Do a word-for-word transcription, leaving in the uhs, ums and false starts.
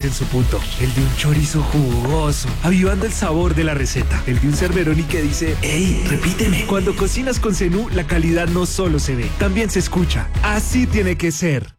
en su punto. El de un chorizo jugoso, avivando el sabor de la receta. El de un Cerberoni que dice, ¡ey, repíteme! Cuando cocinas con Zenú, la calidad no solo se ve, también se escucha. Así tiene que ser.